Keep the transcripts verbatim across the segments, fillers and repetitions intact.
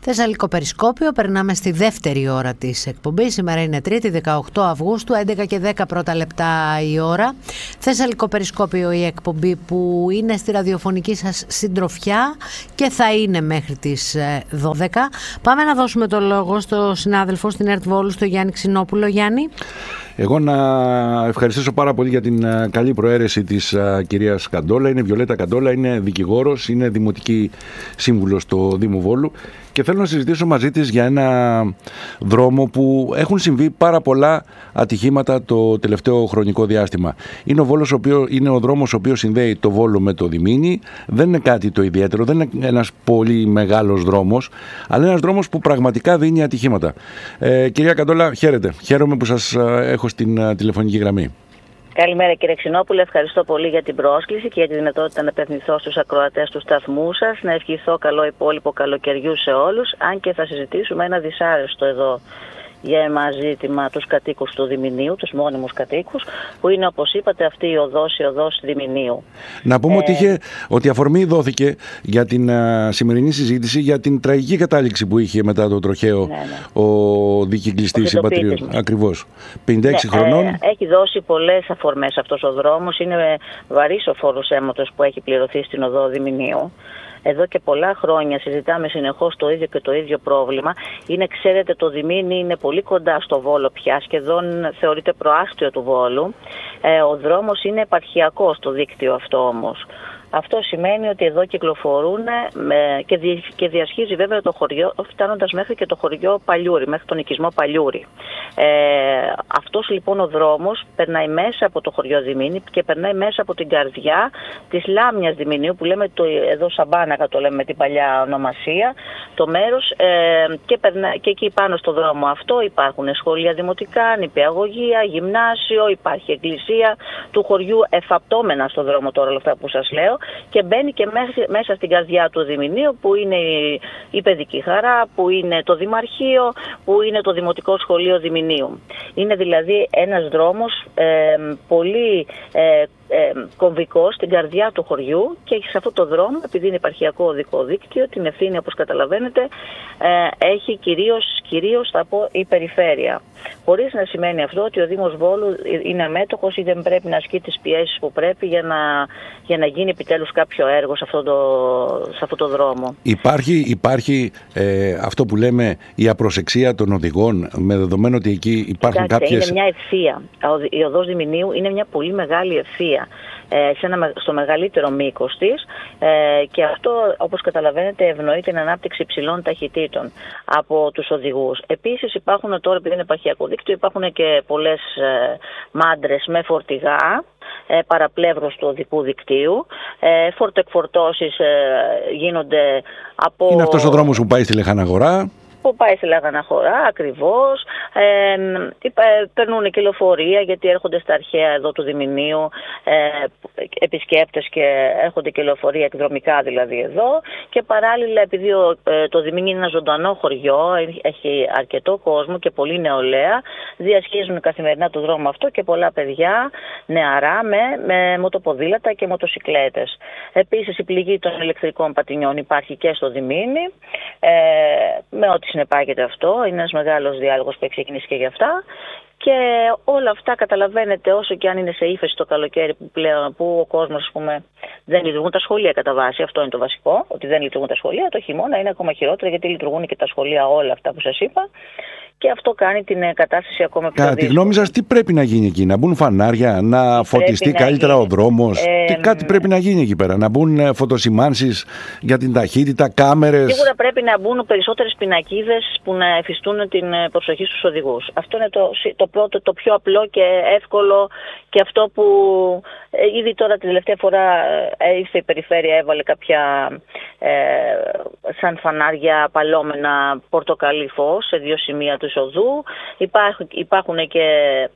Θεσσαλικό Περισκόπιο, περνάμε στη δεύτερη ώρα της εκπομπής. Σήμερα είναι Τρίτη, δεκαοκτώ Αυγούστου, έντεκα και δέκα πρώτα λεπτά η ώρα. Θεσσαλικό Περισκόπιο, η εκπομπή που είναι στη ραδιοφωνική σας συντροφιά και θα είναι μέχρι τις δώδεκα. Πάμε να δώσουμε το λόγο στο συνάδελφο στην ΕΡΤ Βόλου, στο Γιάννη Ξινόπουλο. Γιάννη. Εγώ να ευχαριστήσω πάρα πολύ για την καλή προαίρεση της κυρίας Καντόλα. Είναι Βιολέτα Καντόλα, είναι δικηγόρος, είναι δημοτική σύμβουλος στο Δήμο Βόλου και θέλω να συζητήσω μαζί της για ένα δρόμο που έχουν συμβεί πάρα πολλά ατυχήματα το τελευταίο χρονικό διάστημα. Είναι ο, Βόλος, ο οποίο, είναι ο δρόμος ο οποίος συνδέει το Βόλο με το Διμήνι. Δεν είναι κάτι το ιδιαίτερο, δεν είναι ένας πολύ μεγάλος δρόμος, αλλά ένας δρόμος που πραγματικά δίνει ατυχήματα. Ε, κυρία Καντόλα, χαίρετε. Χαίρομαι που σας έχω στην uh, τηλεφωνική γραμμή. Καλημέρα κύριε Ξινόπουλε, ευχαριστώ πολύ για την πρόσκληση και για τη δυνατότητα να απευθυνθώ στους ακροατές του σταθμού σας. Να ευχηθώ καλό υπόλοιπο καλοκαιριού σε όλους, αν και θα συζητήσουμε ένα δυσάρεστο εδώ για εμάς ζήτημα, τους κατοίκους του Διμηνίου, τους μόνιμους κατοίκους, που είναι, όπως είπατε, αυτή η οδός, η οδός Διμηνίου. Να πούμε ε... ότι, είχε, ότι αφορμή δόθηκε για την uh, σημερινή συζήτηση για την τραγική κατάληξη που είχε μετά το τροχαίο ναι, ναι. ο δικηγκλιστής συμπατριώτης. Ακριβώς. πενήντα έξι ναι, χρονών. Ε, έχει δώσει πολλές αφορμές αυτός ο δρόμος. Είναι βαρύς ο φόρος αίματος που έχει πληρωθεί στην οδό Διμηνίου. Εδώ και πολλά χρόνια συζητάμε συνεχώς το ίδιο και το ίδιο πρόβλημα. Είναι, ξέρετε, το Διμήνι είναι πολύ κοντά στο Βόλο πια, σχεδόν θεωρείται προάστιο του Βόλου. Ε, ο δρόμος είναι επαρχιακός το δίκτυο αυτό όμως. Αυτό σημαίνει ότι εδώ κυκλοφορούν και, δι, και διασχίζει βέβαια το χωριό, φτάνοντας μέχρι και το χωριό Παλιούρι, μέχρι τον οικισμό Παλιούρι. Ε, αυτός λοιπόν ο δρόμος περνάει μέσα από το χωριό Διμήνι και περνάει μέσα από την καρδιά της Λάμιας Διμηνίου, που λέμε το, εδώ Σαμπάνακα το λέμε με την παλιά ονομασία, το μέρος, ε, και, περνά, και εκεί πάνω στο δρόμο αυτό υπάρχουν σχολεία δημοτικά, νηπιαγωγεία, γυμνάσιο, υπάρχει εκκλησία του χωριού εφαπτώμενα στο δρόμο τώρα, όλα αυτά που σας λέω. Και μπαίνει και μέσα στην καρδιά του Διμηνίου, που είναι η παιδική χαρά, που είναι το δημαρχείο, που είναι το δημοτικό σχολείο Διμηνίου. Είναι δηλαδή ένας δρόμος ε, πολύ ε, ε, κομβικός στην καρδιά του χωριού, και σε αυτό το δρόμο, επειδή είναι επαρχιακό οδικό δίκτυο, την ευθύνη, όπως καταλαβαίνετε, ε, έχει κυρίως, κυρίως θα πω, η περιφέρεια. Χωρίς να σημαίνει αυτό ότι ο Δήμος Βόλου είναι αμέτωχος ή δεν πρέπει να ασκεί τις πιέσεις που πρέπει για να, για να γίνει επιτέλους κάποιο έργο σε αυτό το, σε αυτό το δρόμο. Υπάρχει, υπάρχει ε, αυτό που λέμε η απροσεξία των οδηγών, με δεδομένο ότι εκεί υπάρχουν Κοιτάξτε, κάποιες... Είναι μια ευθεία. Η οδός Διμηνίου είναι μια πολύ μεγάλη ευθεία. Ε, σε ένα, στο μεγαλύτερο μήκος της, ε, και αυτό, όπως καταλαβαίνετε, ευνοεί την ανάπτυξη υψηλών ταχυτήτων από τους οδηγούς. Επίσης υπάρχουν τώρα, επειδή είναι επαρχιακό δίκτυο, υπάρχουν και πολλές ε, μάντρες με φορτηγά ε, παραπλεύρους του οδικού δικτύου. Ε, φορτοεκφορτώσεις ε, γίνονται από... Είναι αυτός ο δρόμος που πάει στη Λεχαναγορά. Που πάει στη Λαγαναχωρά, ακριβώς. Ε, ε, περνούν και λεωφορεία, γιατί έρχονται στα αρχαία εδώ του Διμηνίου ε, επισκέπτες, και έρχονται και λεωφορεία εκδρομικά δηλαδή εδώ. Και παράλληλα, επειδή ε, το Διμηνί είναι ένα ζωντανό χωριό, έχει αρκετό κόσμο και πολύ νεολαία, διασχίζουν καθημερινά το δρόμο αυτό και πολλά παιδιά, νεαρά, με, με μοτοποδήλατα και μοτοσικλέτες. Επίσης, η πληγή των ηλεκτρικών πατινιών υπάρχει και στο Διμήνι, ε, με ό,τι συνεπάγεται αυτό. Είναι ένας μεγάλος διάλογος που έχει ξεκινήσει και γι' αυτά. Και όλα αυτά, καταλαβαίνετε, όσο και αν είναι σε ύφεση το καλοκαίρι, που, πλέον, που ο κόσμος, ας πούμε, δεν λειτουργούν τα σχολεία κατά βάση, αυτό είναι το βασικό, ότι δεν λειτουργούν τα σχολεία. Το χειμώνα είναι ακόμα χειρότερα, γιατί λειτουργούν και τα σχολεία, όλα αυτά που σας είπα. Και αυτό κάνει την κατάσταση ακόμα πιο δύσκολη. Κατά τη γνώμη σας, τι πρέπει να γίνει εκεί, να μπουν φανάρια, να τι φωτιστεί καλύτερα να ο δρόμος, ε, τι κάτι πρέπει να γίνει εκεί πέρα, να μπουν φωτοσημάνσεις για την ταχύτητα, κάμερες? Σίγουρα πρέπει να μπουν περισσότερες πινακίδες που να εφιστούν την προσοχή στους οδηγούς. Αυτό είναι το, το πρώτο, το πιο απλό και εύκολο, και αυτό που ε, ήδη τώρα την τελευταία φορά ε, ήρθε η περιφέρεια, έβαλε κάποια ε, σαν φανάρια παλώμενα πορτοκαλί φως σε δύο σημεία του οδού. Υπάρχουν, υπάρχουν και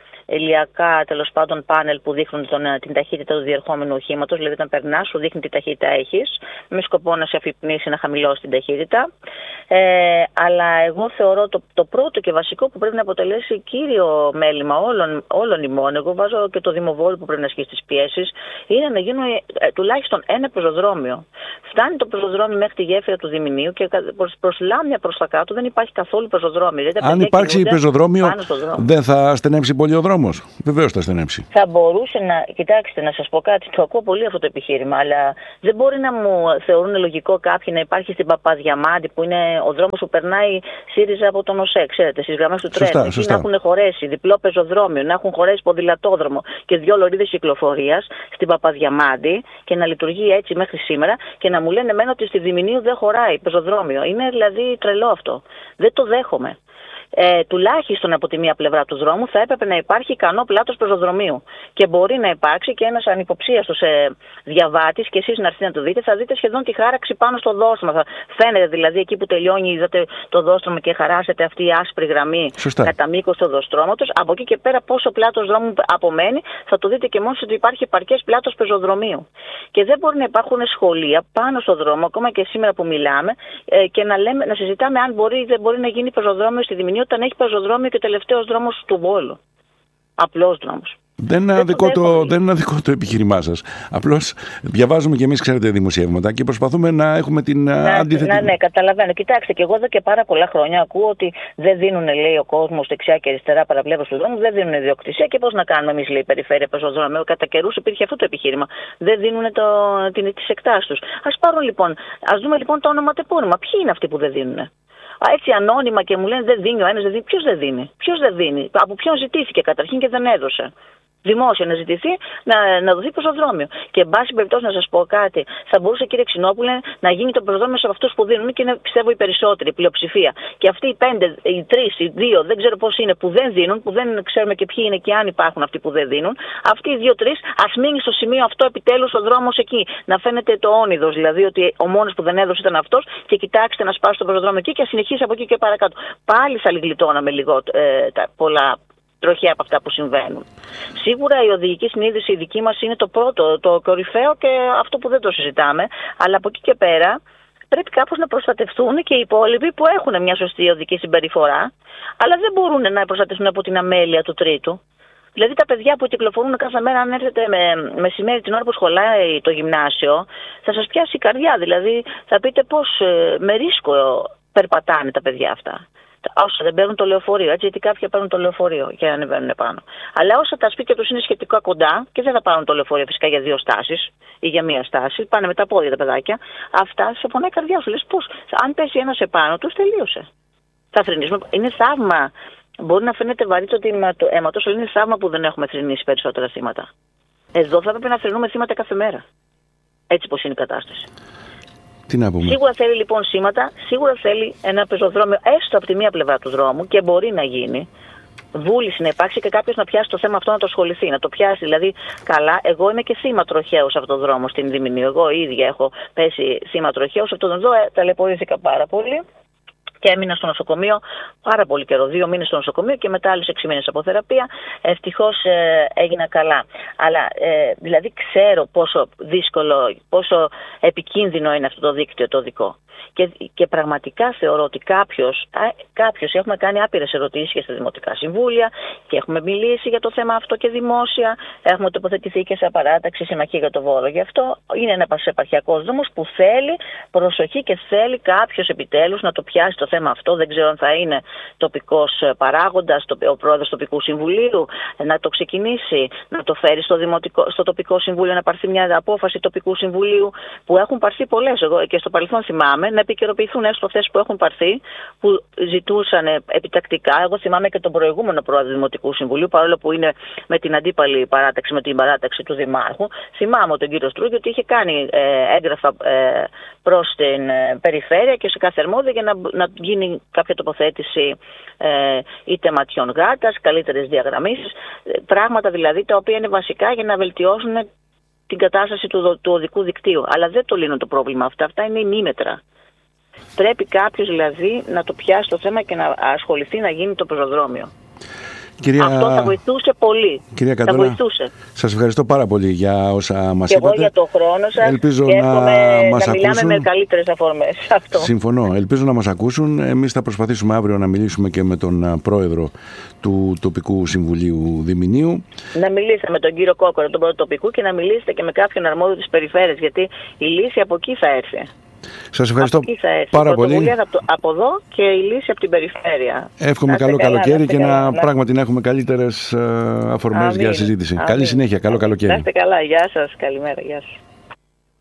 ηλιακά, τέλος πάντων, πάνελ που δείχνουν τον, την ταχύτητα του διερχόμενου οχήματος, δηλαδή όταν περνάς σου δείχνει τι ταχύτητα έχεις, με σκοπό να σε αφυπνήσει, να χαμηλώσει την ταχύτητα. Ε, αλλά εγώ θεωρώ το, το πρώτο και βασικό που πρέπει να αποτελέσει κύριο μέλημα όλων, όλων ημών, εγώ βάζω και το Δημοβόλιο που πρέπει να ασκήσει τις πιέσεις, είναι να γίνουν ε, τουλάχιστον ένα πεζοδρόμιο. Φτάνει το πεζοδρόμιο μέχρι τη γέφυρα του Διμηνίου και προς, προς Λάμια προς τα κάτω δεν υπάρχει καθόλου πεζοδρόμιο. Δηλαδή, αν υπάρξει πεζοδρόμιο, δεν θα στενέψει πολύ ο δρόμος? Βεβαίως θα στενέψει. Θα μπορούσε να. Κοιτάξτε, να σας πω κάτι. Το ακούω πολύ αυτό το επιχείρημα, αλλά δεν μπορεί να μου θεωρούν λογικό κάποιοι να υπάρχει στην Παπαδιαμάντη, που είναι ο δρόμος που περνάει ΣΥΡΙΖΑ από τον ΟΣΕ, ξέρετε, στις γραμμές του τρένου. Να έχουν χωρέσει διπλό πεζοδρόμιο, να έχουν χωρέσει ποδηλατόδρομο και δύο λωρίδες κυκλοφορίας στην Παπαδιαμάντη και να λειτουργεί έτσι μέχρι σήμερα και να μου λένε εμένα ότι στη Διμηνίου δεν χωράει πεζοδρόμιο. Είναι δηλαδή τρελό αυτό. Δεν το δέχομαι. Ε, τουλάχιστον από τη μία πλευρά του δρόμου θα έπρεπε να υπάρχει ικανό πλάτος πεζοδρομίου. Και μπορεί να υπάρξει και ένας ανυποψίαστος ε, διαβάτης, και εσείς να έρθετε να το δείτε, θα δείτε σχεδόν τη χάραξη πάνω στο δόστρωμα. Θα φαίνεται δηλαδή εκεί που τελειώνει, είδατε το δόστρωμα και χαράσετε αυτή η άσπρη γραμμή. Σωστά. Κατά μήκος του δοστρώματος. Από εκεί και πέρα, πόσο πλάτος δρόμου απομένει, θα το δείτε και μόνος ότι υπάρχει επαρκές πλάτος πεζοδρομίου. Και δεν μπορεί να υπάρχουν σχολεία πάνω στο δρόμο, ακόμα και σήμερα που μιλάμε, ε, και να, λέμε, να συζητάμε αν μπορεί ή δεν μπορεί να γίνει πεζοδρόμιο στη Διμηνίου, όταν έχει πεζοδρόμιο και ο τελευταίος δρόμος του Βόλου. Απλός δρόμος. Δεν είναι, αδικό το, δεν είναι αδικό το επιχείρημά σας. Απλώς διαβάζουμε και εμείς, ξέρετε, δημοσιεύματα και προσπαθούμε να έχουμε την να, αντίθετη. Ναι, ναι, καταλαβαίνω. Κοιτάξτε, και εγώ εδώ και πάρα πολλά χρόνια ακούω ότι δεν δίνουν, λέει, ο κόσμος δεξιά και αριστερά παραβλέπως του δρόμου, δεν δίνουν ιδιοκτησία. Και πώς να κάνουμε εμείς, λέει, η περιφέρεια πεζοδρόμιο? Κατά καιρούς υπήρχε αυτό το επιχείρημα. Δεν δίνουν τις εκτάσεις τους. Ας πάρουν λοιπόν, ας δούμε λοιπόν το ονοματεπώνυμα. Ποιοι είναι αυτοί που δεν δίνουν? Έτσι ανώνυμα και μου λένε δεν δίνει ο ένας, δεν δίνει. Ποιος δεν δίνει? Ποιος δεν δίνει? Από ποιον ζητήθηκε καταρχήν και δεν έδωσε? Δημόσια να ζητηθεί να, να δοθεί πεζοδρόμιο. Και εν πάση περιπτώσει να σας πω κάτι, θα μπορούσε, κύριε Ξινόπουλε, να γίνει το πεζοδρόμιο σε αυτούς που δίνουν, και είναι, πιστεύω, οι περισσότεροι, η πλειοψηφία. Και αυτοί οι πέντε, οι τρεις, οι δύο, δεν ξέρω πώς είναι, που δεν δίνουν, που δεν ξέρουμε και ποιοι είναι και αν υπάρχουν αυτοί που δεν δίνουν, αυτοί οι δύο-τρεις, ας μείνει στο σημείο αυτό επιτέλους ο δρόμος εκεί. Να φαίνεται το όνειδος, δηλαδή ότι ο μόνος που δεν έδωσε ήταν αυτός, και κοιτάξτε να σπάσει το πεζοδρόμιο εκεί και ας συνεχίσει από εκεί και παρακάτω. Πάλι θα λιγλιτώναμε λίγο ε, τα, πολλά. Τροχιά από αυτά που συμβαίνουν. Σίγουρα η οδηγική συνείδηση η δική μας είναι το πρώτο, το κορυφαίο, και αυτό που δεν το συζητάμε. Αλλά από εκεί και πέρα πρέπει κάπως να προστατευτούν και οι υπόλοιποι που έχουν μια σωστή οδική συμπεριφορά, αλλά δεν μπορούν να προστατευτούν από την αμέλεια του τρίτου. Δηλαδή τα παιδιά που κυκλοφορούν κάθε μέρα, αν έρθετε με, μεσημέρι την ώρα που σχολάει το γυμνάσιο, θα σας πιάσει η καρδιά. Δηλαδή θα πείτε πώς ε, με ρίσκο περπατάνε τα παιδιά αυτά. Όσα δεν παίρνουν το λεωφορείο, έτσι, γιατί κάποιοι παίρνουν το λεωφορείο και ανεβαίνουν πάνω. Αλλά όσα τα σπίτια τους είναι σχετικά κοντά και δεν θα πάρουν το λεωφορείο φυσικά για δύο στάσεις ή για μία στάση, πάνε με τα πόδια τα παιδάκια, αυτά σε πονάει η καρδιά σου. Λες πώς, αν πέσει ένας επάνω τους, τελείωσε. Θα θρηνήσουμε. Είναι θαύμα. Μπορεί να φαίνεται βαρύ το αίματος, αλλά είναι θαύμα που δεν έχουμε θρηνήσει περισσότερα θύματα. Εδώ θα έπρεπε να θρηνούμε θύματα κάθε μέρα. Έτσι πως είναι η κατάσταση. Τι να πούμε. Σίγουρα θέλει λοιπόν σήματα, σίγουρα θέλει ένα πεζοδρόμιο έστω από τη μία πλευρά του δρόμου, και μπορεί να γίνει. Βούληση να υπάρξει και κάποιος να πιάσει το θέμα αυτό, να το ασχοληθεί, να το πιάσει. Δηλαδή, καλά, εγώ είμαι και θύμα τροχαίου σε αυτόν τον δρόμο στην Διμηνίου. Εγώ ίδια έχω πέσει θύμα τροχαίου σε αυτόν τον δρόμο, ε, ταλαιπωρήθηκα πάρα πολύ. Και έμεινα στο νοσοκομείο πάρα πολύ καιρό, δύο μήνες στο νοσοκομείο και μετά άλλους έξι μήνες από θεραπεία. Ευτυχώς ε, έγινα καλά. Αλλά ε, δηλαδή ξέρω πόσο δύσκολο, πόσο επικίνδυνο είναι αυτό το δίκτυο το δικό. Και, και πραγματικά θεωρώ ότι κάποιος, κάποιος, έχουμε κάνει άπειρες ερωτήσεις και στα δημοτικά συμβούλια και έχουμε μιλήσει για το θέμα αυτό και δημόσια. Έχουμε τοποθετηθεί και σε παράταξη συμμαχία για το Βόλο. Γι' αυτό είναι ένας επαρχιακός δρόμος που θέλει προσοχή και θέλει κάποιος επιτέλους να το πιάσει το θέμα αυτό. Δεν ξέρω αν θα είναι τοπικός παράγοντας, ο πρόεδρος τοπικού συμβουλίου, να το ξεκινήσει, να το φέρει στο, δημοτικό, στο τοπικό συμβούλιο, να πάρθει μια απόφαση τοπικού συμβουλίου, που έχουν πάρθει πολλές. Εγώ και στο παρελθόν θυμάμαι να επικαιροποιηθούν έστω αυτές που έχουν πάρθει, που ζητούσαν επιτακτικά. Εγώ θυμάμαι και τον προηγούμενο πρόεδρο Δημοτικού Συμβουλίου, παρόλο που είναι με την αντίπαλη παράταξη, με την παράταξη του Δημάρχου. Θυμάμαι τον κύριο Στρούγκη ότι είχε κάνει ε, έγγραφα ε, προς την ε, περιφέρεια και σε κάθε αρμόδια για να, να γίνει κάποια τοποθέτηση ε, είτε ματιών γάτας, καλύτερες διαγραμμίσεις, πράγματα δηλαδή τα οποία είναι βασικά για να βελτιώσουν την κατάσταση του, του οδικού δικτύου. Αλλά δεν το λύνουν το πρόβλημα αυτά. Αυτά είναι ημίμετρα. Πρέπει κάποιος δηλαδή να το πιάσει το θέμα και να ασχοληθεί να γίνει το πεζοδρόμιο. Κυρία... Αυτό θα βοηθούσε πολύ. Κυρία Καντόλα, θα βοηθούσε. Σας ευχαριστώ πάρα πολύ για όσα μας είπατε. Και εγώ για το χρόνο σας. Ελπίζω και να, να, μας να μιλάμε ακούσουν. με καλύτερες αφορμές. Αυτό. Συμφωνώ. Ελπίζω να μας ακούσουν. Εμείς θα προσπαθήσουμε αύριο να μιλήσουμε και με τον πρόεδρο του τοπικού συμβουλίου Διμηνίου. Να μιλήσετε με τον κύριο Κόκορα, τον πρόεδρο τοπικού, και να μιλήσετε και με κάποιον αρμόδιο της περιφέρειας, γιατί η λύση από εκεί θα έρθει. Σας ευχαριστώ πάρα πολύ. Από, από εδώ και η λύση από την περιφέρεια. Εύχομαι καλό καλά, καλοκαίρι και καλά, να, να πράγματι να έχουμε καλύτερες αφορμές για συζήτηση. Αμήν. Καλή συνέχεια. Καλό καλοκαίρι. Να είστε καλά. Γεια σας. Καλημέρα. Γεια σας.